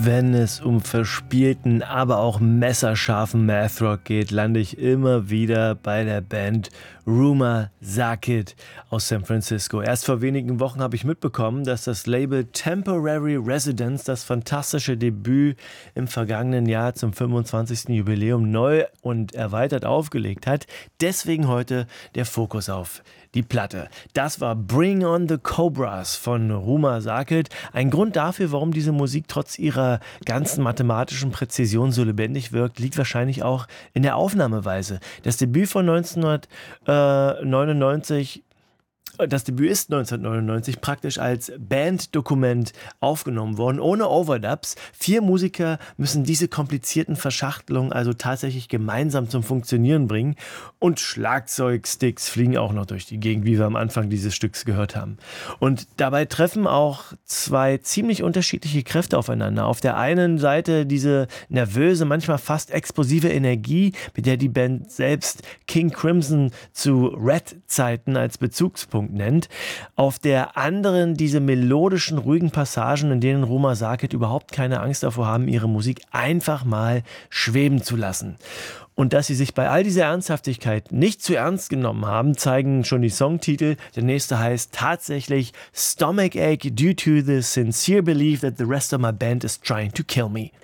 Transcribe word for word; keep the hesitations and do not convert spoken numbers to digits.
Wenn es um verspielten, aber auch messerscharfen Mathrock geht, lande ich immer wieder bei der Band Rumer Sakit aus San Francisco. Erst vor wenigen Wochen habe ich mitbekommen, dass das Label Temporary Residence das fantastische Debüt im vergangenen Jahr zum fünfundzwanzigsten Jubiläum neu und erweitert aufgelegt hat. Deswegen heute der Fokus auf die Platte. Das war Bring on the Cobras von Rumer Sakit. Ein Grund dafür, warum diese Musik trotz ihrer ganzen mathematischen Präzision so lebendig wirkt, liegt wahrscheinlich auch in der Aufnahmeweise. Das Debüt von neunzehnhundertneunundneunzig Das Debüt ist neunzehnhundertneunundneunzig praktisch als Banddokument aufgenommen worden, ohne Overdubs. Vier Musiker müssen diese komplizierten Verschachtelungen also tatsächlich gemeinsam zum Funktionieren bringen. Und Schlagzeugsticks fliegen auch noch durch die Gegend, wie wir am Anfang dieses Stücks gehört haben. Und dabei treffen auch zwei ziemlich unterschiedliche Kräfte aufeinander. Auf der einen Seite diese nervöse, manchmal fast explosive Energie, mit der die Band selbst King Crimson zu Red-Zeiten als Bezugspunkt nennt. Auf der anderen diese melodischen, ruhigen Passagen, in denen Rumer Sakit überhaupt keine Angst davor haben, ihre Musik einfach mal schweben zu lassen. Und dass sie sich bei all dieser Ernsthaftigkeit nicht zu ernst genommen haben, zeigen schon die Songtitel. Der nächste heißt tatsächlich Stomachache due to the sincere belief that the rest of my band is trying to kill me.